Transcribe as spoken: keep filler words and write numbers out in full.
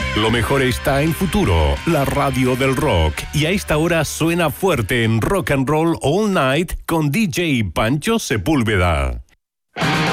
Lo mejor está en Futuro, la radio del rock. Y a esta hora suena fuerte en Rock and Roll All Night con D J Pancho Sepúlveda.